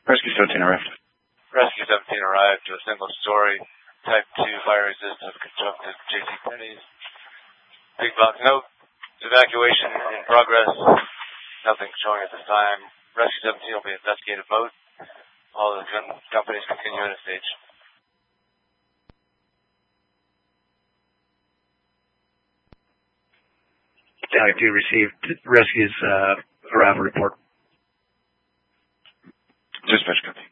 Rescue 17 arrived. Rescue 17 arrived to a single-story Type 2 fire-resistant constructed JCPenney's. Big box note. Evacuation in progress. Nothing showing at this time. Rescue 17 will be in investigative mode. All the companies continue in a stage. Type 2 received rescue's arrival report. Dispatch copy.